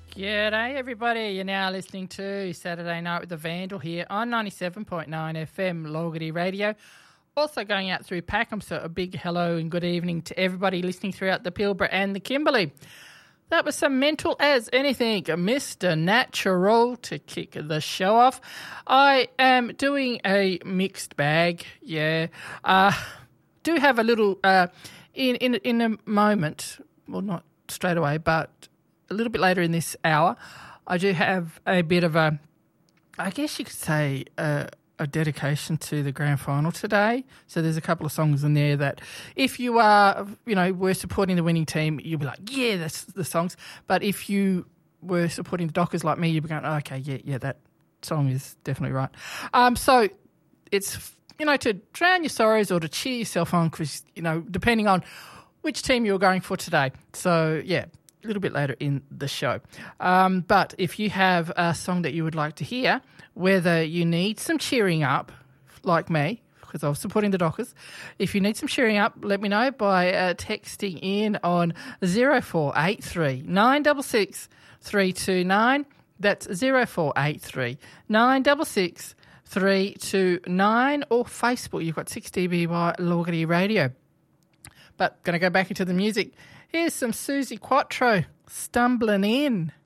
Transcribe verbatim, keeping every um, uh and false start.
G'day everybody, you're now listening to Saturday Night with the Vandal here on ninety-seven point nine F M Loggerty Radio. Also going out through Packham, so a big hello and good evening to everybody listening throughout the Pilbara and the Kimberley. That was some mental as anything, Mister Natural to kick the show off. I am doing a mixed bag, yeah. Uh, do have a little, uh, in, in, in a moment, well not straight away, but a little bit later in this hour, I do have a bit of a, I guess you could say, a, a dedication to the grand final today. So there's a couple of songs in there that if you are, you know, were supporting the winning team, you'll be like, yeah, that's the songs. But if you were supporting the Dockers like me, you'll be going, oh, okay, yeah, yeah, that song is definitely right. Um, so it's, you know, to drown your sorrows or to cheer yourself on because, you know, depending on which team you're going for today. So, yeah. A little bit later in the show. Um, but if you have a song that you would like to hear, whether you need some cheering up, like me, because I was supporting the Dockers, if you need some cheering up, let me know by uh, texting in on zero four eight three nine six six three two nine. That's zero four eight three nine six six three two nine, or Facebook. You've got six D B Y Loggerty Radio. But going to go back into the music. Here's some Susie Quattro, Stumbling In.